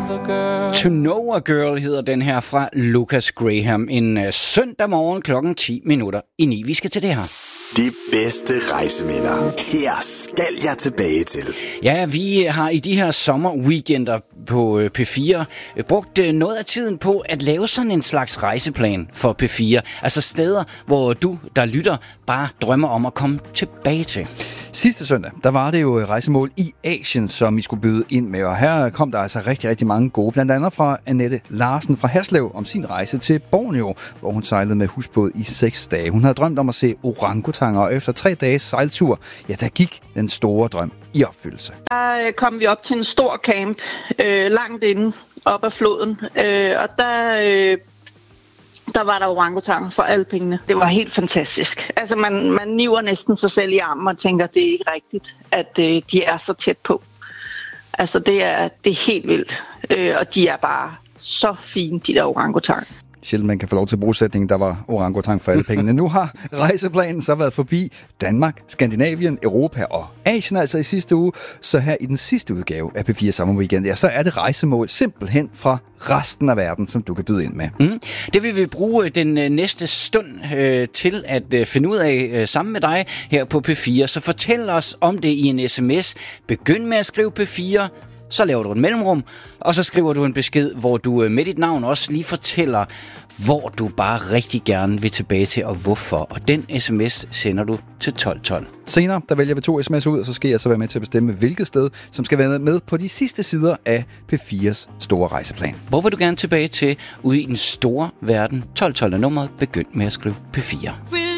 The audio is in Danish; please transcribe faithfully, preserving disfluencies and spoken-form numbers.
To Know a Girl hedder den her fra Lucas Graham. En uh, søndag morgen klokken ti minutter i ni. Vi skal til det her. De bedste rejseminder. Her skal jeg tilbage til. Ja, vi har i de her sommerweekender på P fire brugt noget af tiden på at lave sådan en slags rejseplan for P fire. Altså steder, hvor du, der lytter, bare drømmer om at komme tilbage til. Sidste søndag, der var det jo rejsemål i Asien, som I skulle byde ind med. Og her kom der altså rigtig, rigtig mange gode. Blandt andet fra Annette Larsen fra Haslev om sin rejse til Borneo, hvor hun sejlede med husbåd i seks dage. Hun havde drømt om at se orangutanger, og efter tre dages sejltur, ja, der gik den store drøm i opfyldelse. Der kom vi op til en stor camp, øh, langt inde op ad floden, øh, og der... Øh Der var der orangutanger for alle pengene. Det var helt fantastisk. Altså man, man niver næsten sig selv i armen og tænker, det er ikke rigtigt, at øh, de er så tæt på. Altså det er, det er helt vildt. Øh, og de er bare så fine, de der orangutanger. Sjældent man kan få lov til brugsætningen, der var orangutang for alle pengene. Nu har rejseplanen så været forbi Danmark, Skandinavien, Europa og Asien altså i sidste uge. Så her i den sidste udgave af P fire Sommerweekend, ja, så er det rejsemål simpelthen fra resten af verden, som du kan byde ind med. Mm. Det vil vi bruge den øh, næste stund øh, til at øh, finde ud af øh, sammen med dig her på P fire. Så fortæl os om det i en sms. Begynd med at skrive P fire. Så laver du et mellemrum, og så skriver du en besked, hvor du med dit navn også lige fortæller, hvor du bare rigtig gerne vil tilbage til, og hvorfor. Og den sms sender du til tolv tolv. Senere, der vælger vi to sms'er ud, og så skal jeg så være med til at bestemme, hvilket sted, som skal være med på de sidste sider af P fires store rejseplan. Hvor vil du gerne tilbage til ude i den store verden? tolv tolv er nummeret. Begynd med at skrive P fire.